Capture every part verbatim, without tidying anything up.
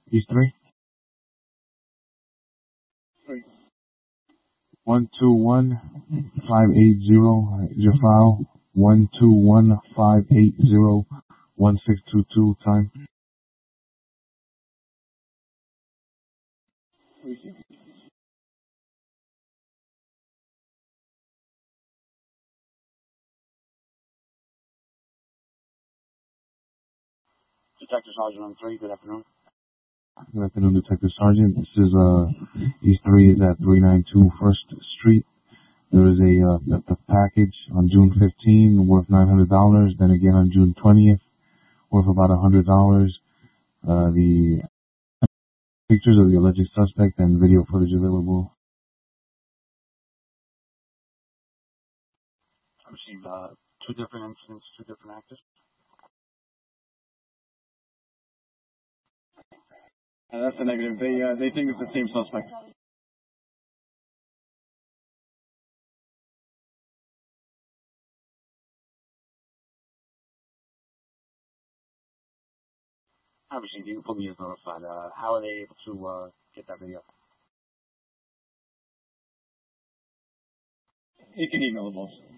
East three. Three. One two one five eight zero. Your file. One two one five eight zero one six two two. Time. Three. Detective Sergeant on three. Good afternoon. Good afternoon, Detective Sergeant. This is uh East three is at three ninety-two First Street. There is a uh, the, the package on June fifteenth worth nine hundred dollars. Then again on June twentieth worth about one hundred dollars. Uh, the pictures of the alleged suspect and video footage available. I received uh, two different incidents, two different actors. Uh, that's a negative. They uh, they think it's the same suspect. Obviously, you can put me as notified. Uh, how are they able to uh, get that video? You can email them also.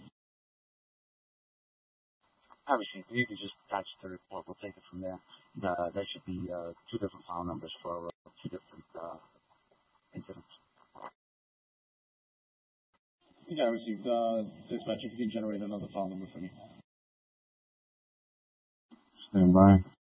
Obviously, you can just attach it to the report. We'll take it from there. Uh, there should be uh, two different file numbers for uh, two different uh, incidents. Yeah, I received uh, dispatch. If you can generate another file number for me. Stand by.